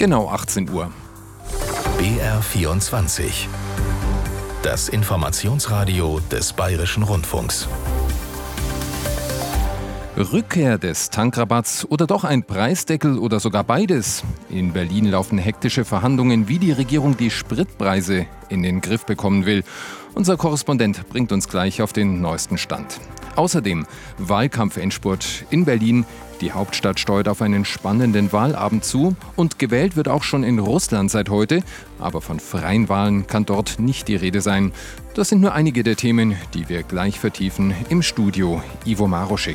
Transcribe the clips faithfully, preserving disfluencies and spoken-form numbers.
Genau achtzehn Uhr. B R vierundzwanzig. Das Informationsradio des Bayerischen Rundfunks. Rückkehr des Tankrabatts oder doch ein Preisdeckel oder sogar beides? In Berlin laufen hektische Verhandlungen, wie die Regierung die Spritpreise in den Griff bekommen will. Unser Korrespondent bringt uns gleich auf den neuesten Stand. Außerdem Wahlkampfendspurt in Berlin. Die Hauptstadt steuert auf einen spannenden Wahlabend zu und gewählt wird auch schon in Russland seit heute. Aber von freien Wahlen kann dort nicht die Rede sein. Das sind nur einige der Themen, die wir gleich vertiefen im Studio. Ivo Maroschik.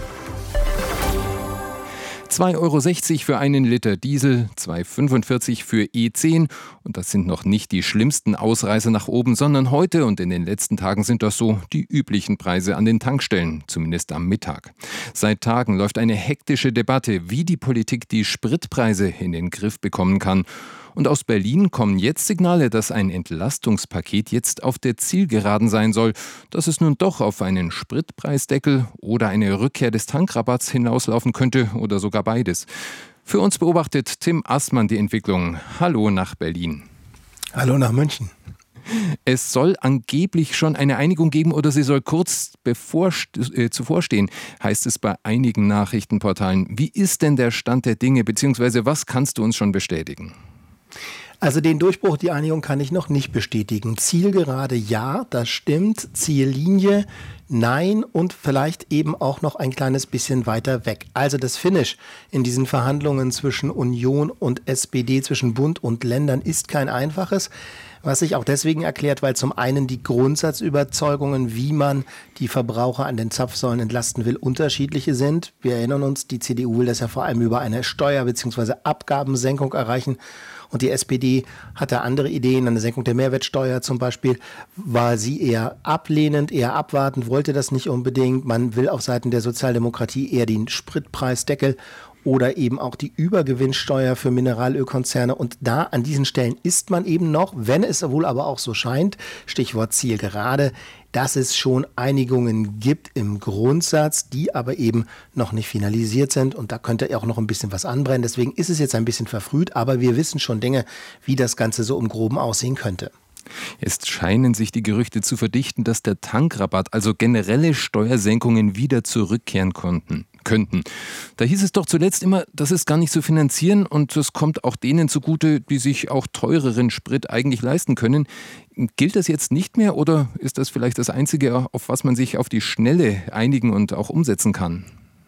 zwei Euro sechzig für einen Liter Diesel, zwei Euro fünfundvierzig für E zehn. Und das sind noch nicht die schlimmsten Ausreißer nach oben, sondern heute und in den letzten Tagen sind das so die üblichen Preise an den Tankstellen, zumindest am Mittag. Seit Tagen läuft eine hektische Debatte, wie die Politik die Spritpreise in den Griff bekommen kann. Und aus Berlin kommen jetzt Signale, dass ein Entlastungspaket jetzt auf der Zielgeraden sein soll, dass es nun doch auf einen Spritpreisdeckel oder eine Rückkehr des Tankrabatts hinauslaufen könnte oder sogar beides. Für uns beobachtet Tim Assmann die Entwicklung. Hallo nach Berlin. Hallo nach München. Es soll angeblich schon eine Einigung geben oder sie soll kurz bevor, äh, zuvorstehen, heißt es bei einigen Nachrichtenportalen. Wie ist denn der Stand der Dinge, beziehungsweise was kannst du uns schon bestätigen? Also den Durchbruch, die Einigung kann ich noch nicht bestätigen. Zielgerade ja, das stimmt. Ziellinie nein und vielleicht eben auch noch ein kleines bisschen weiter weg. Also das Finish in diesen Verhandlungen zwischen Union und S P D, zwischen Bund und Ländern ist kein einfaches. Was sich auch deswegen erklärt, weil zum einen die Grundsatzüberzeugungen, wie man die Verbraucher an den Zapfsäulen entlasten will, unterschiedliche sind. Wir erinnern uns, die C D U will das ja vor allem über eine Steuer- bzw. Abgabensenkung erreichen. Und die S P D hatte andere Ideen, eine Senkung der Mehrwertsteuer zum Beispiel, war sie eher ablehnend, eher abwartend, wollte das nicht unbedingt. Man will auf Seiten der Sozialdemokratie eher den Spritpreisdeckel oder eben auch die Übergewinnsteuer für Mineralölkonzerne. Und da an diesen Stellen ist man eben noch, wenn es wohl aber auch so scheint, Stichwort Zielgerade, dass es schon Einigungen gibt im Grundsatz, die aber eben noch nicht finalisiert sind. Und da könnte auch noch ein bisschen was anbrennen. Deswegen ist es jetzt ein bisschen verfrüht, aber wir wissen schon Dinge, wie das Ganze so im Groben aussehen könnte. Jetzt scheinen sich die Gerüchte zu verdichten, dass der Tankrabatt, also generelle Steuersenkungen, wieder zurückkehren konnten, könnten. Da hieß es doch zuletzt immer, das ist gar nicht zu finanzieren und das kommt auch denen zugute, die sich auch teureren Sprit eigentlich leisten können. Gilt das jetzt nicht mehr oder ist das vielleicht das Einzige, auf was man sich auf die Schnelle einigen und auch umsetzen kann?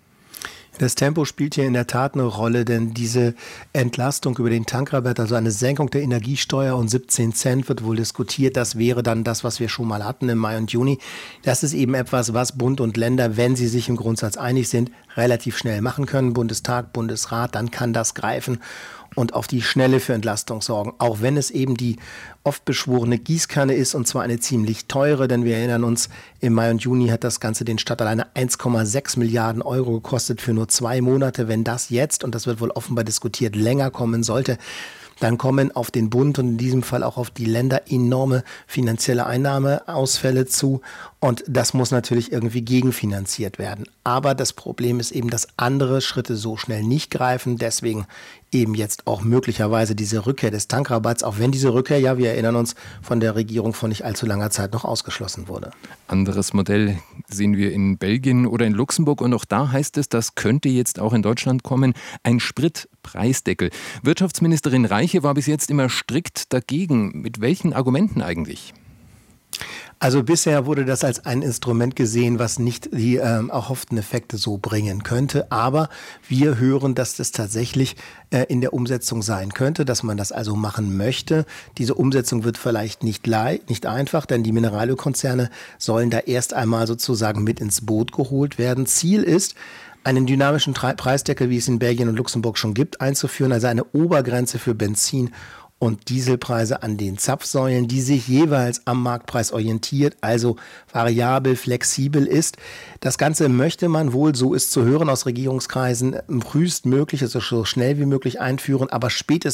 Das Tempo spielt hier in der Tat eine Rolle, denn diese Entlastung über den Tankrabatt, also eine Senkung der Energiesteuer um siebzehn Cent wird wohl diskutiert. Das wäre dann das, was wir schon mal hatten im Mai und Juni. Das ist eben etwas, was Bund und Länder, wenn sie sich im Grundsatz einig sind, relativ schnell machen können. Bundestag, Bundesrat, dann kann das greifen und auf die Schnelle für Entlastung sorgen. Auch wenn es eben die oft beschworene Gießkanne ist und zwar eine ziemlich teure, denn wir erinnern uns, im Mai und Juni hat das Ganze den Staat alleine eins Komma sechs Milliarden Euro gekostet für nur zwei Monate. Wenn das jetzt, und das wird wohl offenbar diskutiert, länger kommen sollte, dann kommen auf den Bund und in diesem Fall auch auf die Länder enorme finanzielle Einnahmeausfälle zu. Und das muss natürlich irgendwie gegenfinanziert werden. Aber das Problem ist eben, dass andere Schritte so schnell nicht greifen. Deswegen eben jetzt auch möglicherweise diese Rückkehr des Tankrabatts, auch wenn diese Rückkehr, ja, wir erinnern uns, von der Regierung vor nicht allzu langer Zeit noch ausgeschlossen wurde. Anderes Modell sehen wir in Belgien oder in Luxemburg und auch da heißt es, das könnte jetzt auch in Deutschland kommen, ein Spritpreisdeckel. Wirtschaftsministerin Reiche war bis jetzt immer strikt dagegen. Mit welchen Argumenten eigentlich? Also bisher wurde das als ein Instrument gesehen, was nicht die ähm, erhofften Effekte so bringen könnte. Aber wir hören, dass das tatsächlich äh, in der Umsetzung sein könnte, dass man das also machen möchte. Diese Umsetzung wird vielleicht nicht, lei- nicht einfach, denn die Mineralölkonzerne sollen da erst einmal sozusagen mit ins Boot geholt werden. Ziel ist, einen dynamischen Tre- Preisdeckel, wie es in Belgien und Luxemburg schon gibt, einzuführen, also eine Obergrenze für Benzin und Dieselpreise an den Zapfsäulen, die sich jeweils am Marktpreis orientiert, also variabel, flexibel ist. Das Ganze möchte man wohl, so ist zu hören aus Regierungskreisen, frühestmöglich, also so schnell wie möglich einführen, aber spätestens